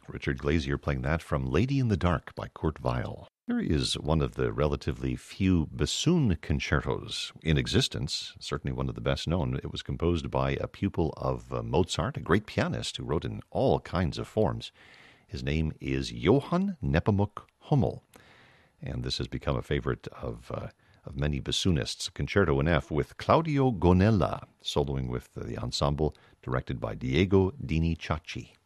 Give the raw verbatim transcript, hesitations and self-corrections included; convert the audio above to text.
Richard Glazier playing that from Lady in the Dark by Kurt Weill. Here is one of the relatively few bassoon concertos in existence, certainly one of the best known. It was composed by a pupil of uh, Mozart, a great pianist who wrote in all kinds of forms. His name is Johann Nepomuk Hummel, and this has become a favorite of uh, of many bassoonists. Concerto in F with Claudio Gonella, soloing with the ensemble, directed by Diego Dini Ciacci.